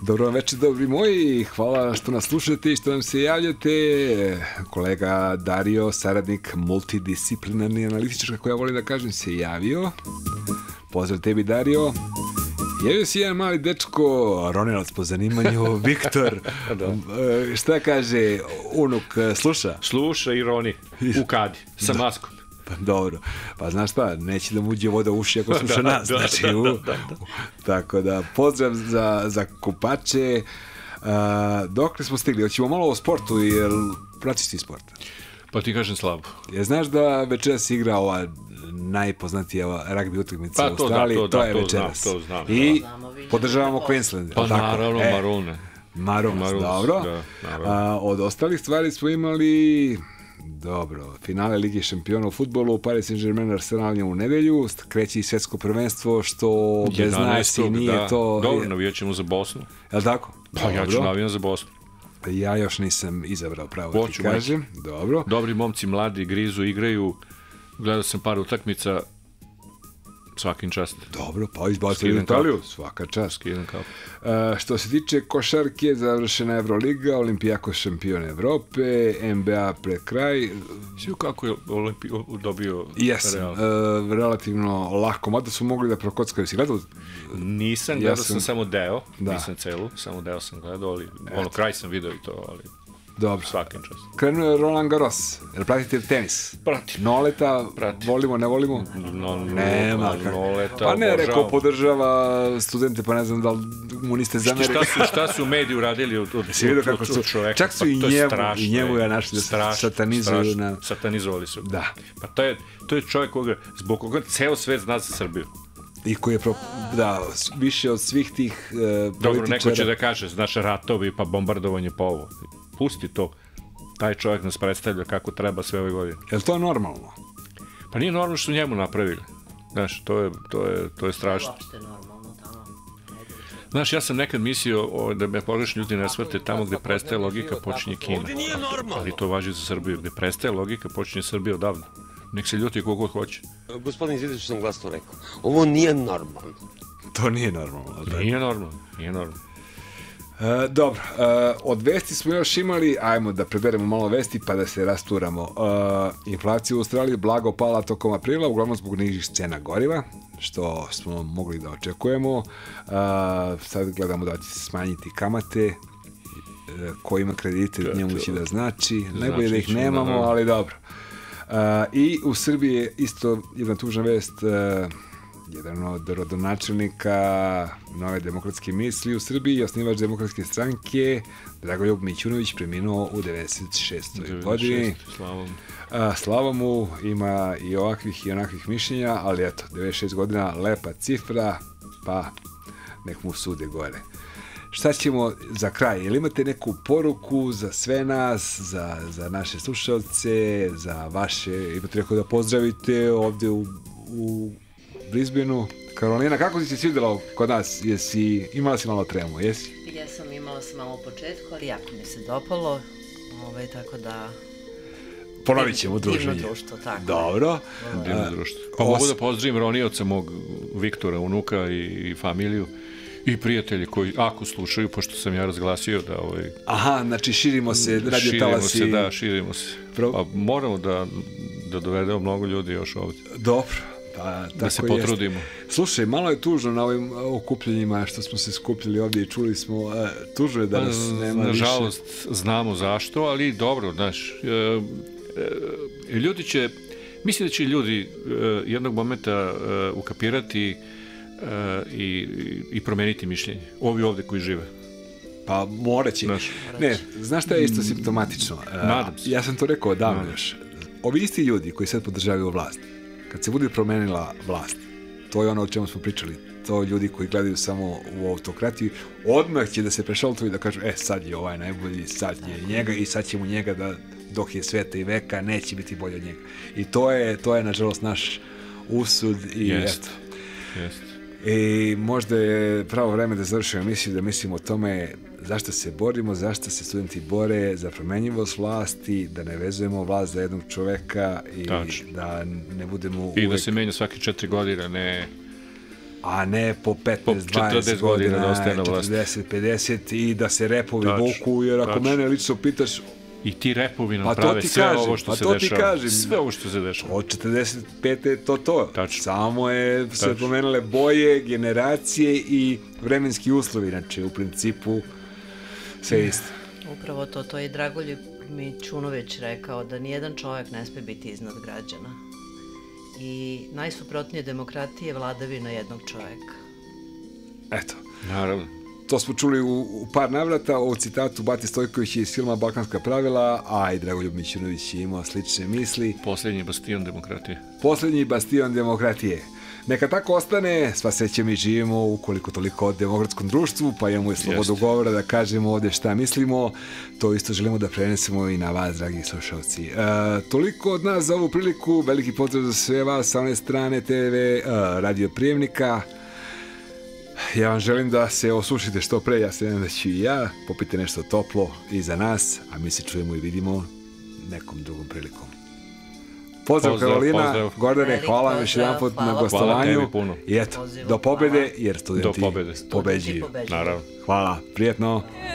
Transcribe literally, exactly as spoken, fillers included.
Dobro večer, dobri moji, hvala što nas slušate i što nam se javljate. Kolega Dario, saradnik multidisciplinarni analitičar, kako ja volim da kažem, se javio. Pozdrav tebi, Dario. Javio si jedan mali dečko, ronilac po zanimanju, Viktor. Šta kaže unuk, sluša? Sluša i roni, u kadi, sa da. maskom. Pa dobro, pa znaš šta, neće da mu uđe voda u uši ako sluša da, nas, da, znači, da, da, da, da. Tako da, pozdrav za, za kupače. Uh, dokle smo stigli, hoćemo malo o sportu, jer pratiš ti sport? Pa ti kažem slabo. Je, znaš da večeras igra ova najpoznatija ragbi utakmica pa, u Australiji, to, to, da, je to večeras. Znam, to znam, I da. podržavamo Queensland. Pa tako? naravno, e, Marune. Maruns, Maruns, dobro. Da, A, od ostalih stvari smo imali... Dobro, finale Lige šampiona u fudbalu, Paris Saint-Germain Arsenal je u nedelju, kreće i svetsko prvenstvo, što bez nas i nije da. to... Dobro, navijat ćemo za Bosnu. Je li tako? Pa dobro. Ja ću navijam za Bosnu. Ja još nisam izabrao pravo da ti kažem. Dobro. Dobri momci, mladi, grizu, igraju. Gledao sam par utakmica, svakim čast. Dobro, pa izbacili Italiju, svaka čast. Skidam kao. Uh, što se tiče košarke, završena Evroliga, Olimpijakos šampion Evrope, N B A pred kraj. Svi kako je Olimpio dobio Jesam, Real? Uh, relativno lako, mada su mogli da prokockaju. Si gledao? Nisam, gledao ja sam, sam samo deo, da. nisam celu, samo deo sam gledao, ali ono, kraj sam video i to, ali... Dobro. Svakim čast. Krenuo je Roland Garros. Jel pratite tenis? Pratim. Noleta, Pratim. Volimo, ne volimo? No, Nema. No, Noleta, pa ne, obožavam. Rekao, podržava studente, pa ne znam da li mu niste zamerili. Šta su, šta su mediji uradili od, od, od, od, od čoveka? Čak su pa i njemu, strašno, i njemu ja našli da strašno, satanizuju. Strašno, na... Satanizovali su. Da. Pa to je, to je čovjek koga, zbog koga ceo svet zna za Srbiju. I koji je, pro, da, više od svih tih uh, političara... Dobro, neko će da kaže, znaš, ratovi, pa bombardovanje po ovo. Pusti to. Taj čovjek nas predstavlja kako treba sve ove godine. Je li to normalno? Pa nije normalno što su njemu napravili. Znaš, to je, to je, to je strašno. Uopšte normalno tamo. Znaš, ja sam nekad mislio o, da me pogrešni ljudi ne shvate tamo gde prestaje logika počinje Kina. Ovdje nije normalno. Ali to važi za Srbiju. Gde prestaje logika počinje Srbija odavno. Nek se ljuti kogo hoće. Gospodin, izvidite što sam glasno rekao. Ovo nije normalno. To nije normalno. Da? Nije normalno. Nije normalno. Uh, dobro, uh, od vesti smo još imali, ajmo da preberemo malo vesti pa da se rasturamo. Uh, inflacija u Australiji blago pala tokom aprila, uglavnom zbog nižih cena goriva, što smo mogli da očekujemo. Uh, sad gledamo da će se smanjiti kamate, uh, ko ima kredite, da, njemu će da znači, najbolje da ih nemamo, da, ali dobro. Uh, I u Srbiji je isto jedna tužna vest, uh, jedan od rodonačelnika Nove demokratske misli u Srbiji, osnivač demokratske stranke, Dragoljub Mićunović, preminuo u devedeset šestoj godini. Slavom. A, slava mu, ima i ovakvih i onakvih mišljenja, ali eto, devedeset šest godina, lepa cifra, pa nek mu sude gore. Šta ćemo za kraj? Ili imate neku poruku za sve nas, za, za naše slušalce, za vaše, imate neko da pozdravite ovde u, u Brisbaneu? Karolina, kako si se svidjela kod nas? Jesi, imala si malo tremu, jesi? Ja sam imala sam malo u početku, ali jako mi se dopalo, ovaj, tako da... Ponovit ćemo druženje. Divno društvo, tako. Dobro. Divno društvo. Pa os... mogu da pozdravim ronioca mog Viktora, unuka i, i familiju i prijatelji koji, ako slušaju, pošto sam ja razglasio da... Ovaj, aha, znači širimo se, radio talasi... Širimo se, da, širimo se. Pro... Pa moramo da, da dovedemo mnogo ljudi još ovdje. Dobro. Pa, da se potrudimo. Jest. Slušaj, malo je tužno na ovim okupljenjima što smo se skupili ovdje i čuli smo, uh, tužno je da nas nema više. Nažalost, znamo zašto, ali dobro, znaš, uh, uh, ljudi će, mislim da će ljudi uh, jednog momenta uh, ukapirati uh, i, i promeniti mišljenje. Ovi ovdje koji žive. Pa morat će. Znaš. Ne, znaš šta je isto simptomatično? Uh, Nadam se. Ja sam to rekao odavno još. Ovi isti ljudi koji sad podržavaju vlast, kad se bude promenila vlast, to je ono o čemu smo pričali, to ljudi koji gledaju samo u autokratiju, odmah će da se prešaltuju i da kažu, e, sad je ovaj najbolji, sad je njega i sad će mu njega da, dok je sveta i veka, neće biti bolje od njega. I to je, to je nažalost, naš usud i jest, eto. Jest. I možda je pravo vreme da završimo emisiju, da mislimo o tome zašto se borimo, zašto se studenti bore za promenjivost vlasti, da ne vezujemo vlast za jednog čoveka i Tačno. Da ne budemo I uvek... da se menja svake četiri godine, ne a ne po petnaest dvadeset godina da ostaje godina, na vlasti. četrdeset pedeset i da se repovi Tačno, vuku, jer ako tačno. mene lično pitaš, I ti repovi nam Pa to prave ti sve kažem, ovo što pa se to ti dešava. kažem. Sve ovo što se dešava. od četrdeset pete je to to. Tačno. Samo je se Tačno. promenile boje, generacije i vremenski uslovi. Znači, u principu, sve isto. Upravo to, to je i Dragoljub Mićunović rekao, da nijedan čovjek ne sme biti iznad građana. I najsuprotnije demokratije je vladavina jednog čovjeka. Eto. Naravno. To smo čuli u, u par navrata o citatu Bate Stojkovića iz filma Balkanska pravila, a i Dragoljub Mićunović je imao slične misli. Posljednji bastion demokratije. Poslednji bastion demokratije. Neka tako ostane, sva sreća mi živimo ukoliko toliko o demokratskom društvu, pa imamo i slobodu Jeste. govora da kažemo ovde šta mislimo, to isto želimo da prenesemo i na vas, dragi slušalci. E, toliko od nas za ovu priliku, veliki pozdrav za sve vas sa one strane te ve, e, radio prijemnika. Ja vam želim da se osušite što pre, ja se nadam da ću i ja, popite nešto toplo i za nas, a mi se čujemo i vidimo nekom drugom prilikom. Pozdrav, Pozdrav, Karolina, pozdrav. Gordane, Velik hvala vam još pozdrav, jedan put na hvala. gostovanju. Hvala tebi puno. I eto, Pozivu, do pobede, hvala. jer studenti Do pobede. pobeđuju. Pobeđuju. Naravno. Hvala, prijetno.